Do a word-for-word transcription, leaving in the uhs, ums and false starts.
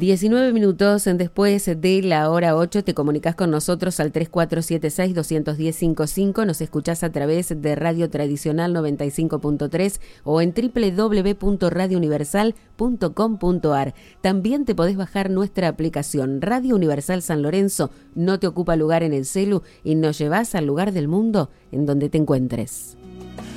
diecinueve minutos después de la hora ocho te comunicas con nosotros al tres cuatro siete seis, dos uno cero, cinco cinco, nos escuchás a través de Radio Tradicional noventa y cinco punto tres o en doble u doble u doble u punto radio universal punto com punto a r. También te podés bajar nuestra aplicación Radio Universal San Lorenzo, no te ocupa lugar en el celu y nos llevas al lugar del mundo en donde te encuentres.